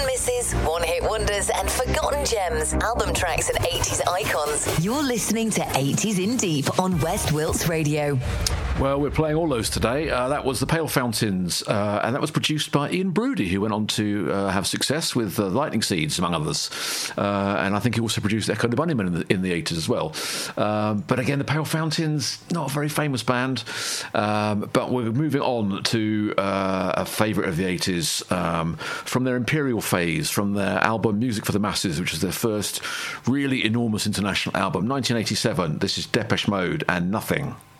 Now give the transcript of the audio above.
and misses, one-hit wonders and forgotten gems, album tracks and 80s icons. You're listening to 80s in Deep on West Wilts Radio. Well, we're playing all those today. That was the Pale Fountains, and that was produced by Ian Broody, who went on to have success with Lightning Seeds, among others. And I think he also produced Echo the Bunnymen in the 80s as well. But again, the Pale Fountains, not a very famous band, but we're moving on to a favourite of the 80s, from their Imperial phase, from their album Music for the Masses, which is their first really enormous international album, 1987. This is Depeche Mode and Nothing.